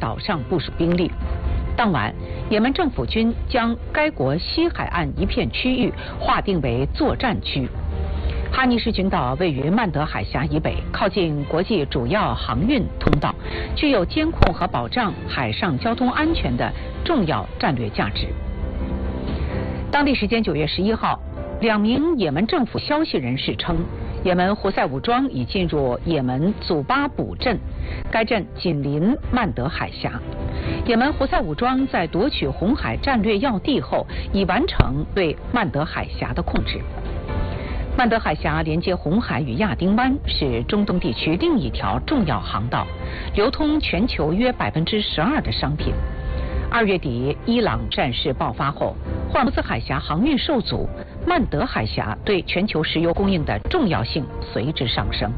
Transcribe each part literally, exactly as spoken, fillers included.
岛上部署兵力。当晚，也门政府军将该国西海岸一片区域划定为作战区。哈尼什群岛位于曼德海峡以北，靠近国际主要航运通道，具有监控和保障海上交通安全的重要战略价值。当地时间九月十一号，两名也门政府消息人士称，也门胡塞武装已进入也门祖巴卜镇，该镇紧邻曼德海峡。也门胡塞武装在夺取红海战略要地后，已完成对曼德海峡的控制。曼德海峡连接红海与亚丁湾，是中东地区另一条重要航道，流通全球约百分之十二的商品。二月底，伊朗战事爆发后，霍尔木兹海峡航运受阻，曼德海峡对全球石油供应的重要性随之上升。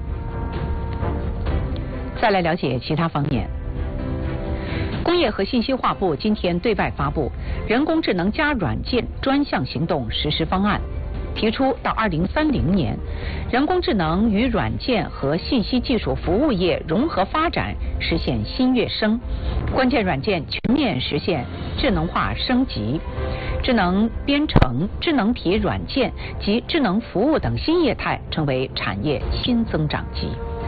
再来了解其他方面。工业和信息化部今天对外发布人工智能加软件专项行动实施方案，提出到二零三零年，人工智能与软件和信息技术服务业融合发展，实现新跃升。关键软件全面实现智能化升级，智能编程、智能体软件及智能服务等新业态成为产业新增长极。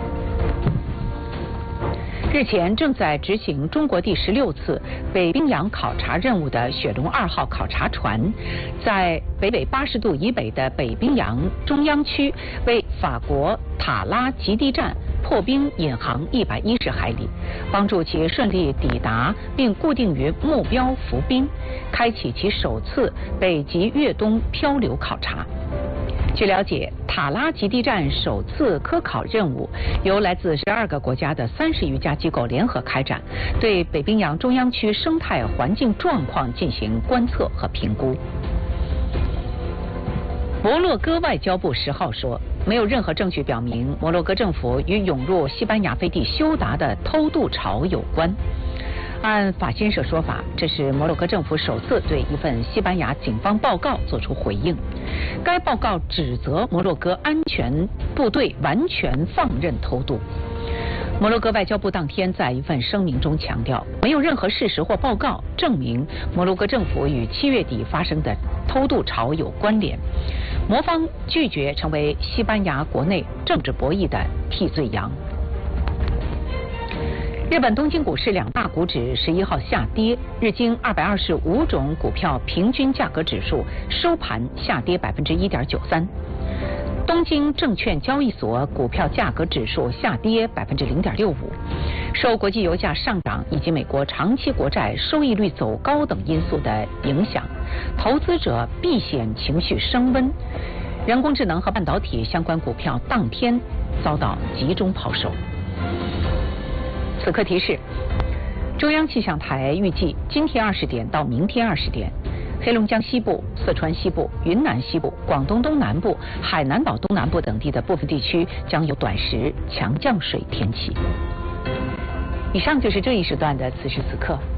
日前正在执行中国第十六次北冰洋考察任务的雪龙二号考察船，在北纬八十度以北的北冰洋中央区为法国塔拉极地站破冰引航一百一十海里，帮助其顺利抵达并固定于目标浮冰，开启其首次北极越冬漂流考察。据了解，塔拉极地站首次科考任务由来自十二个国家的三十余家机构联合开展，对北冰洋中央区生态环境状况进行观测和评估。摩洛哥外交部十号说，没有任何证据表明摩洛哥政府与涌入西班牙飞地休达的偷渡潮有关。按法新社说法，这是摩洛哥政府首次对一份西班牙警方报告作出回应。该报告指责摩洛哥安全部队完全放任偷渡。摩洛哥外交部当天在一份声明中强调，没有任何事实或报告证明摩洛哥政府与七月底发生的偷渡潮有关联。摩方拒绝成为西班牙国内政治博弈的替罪羊。日本东京股市两大股指十一号下跌，日经二百二十五种股票平均价格指数收盘下跌百分之一点九三。东京证券交易所股票价格指数下跌百分之零点六五，受国际油价上涨以及美国长期国债收益率走高等因素的影响，投资者避险情绪升温，人工智能和半导体相关股票当天遭到集中抛售。此刻提示：中央气象台预计今天二十点到明天二十点，黑龙江西部、四川西部、云南西部、广东东南部、海南岛东南部等地的部分地区将有短时强降水天气。以上就是这一时段的此时此刻。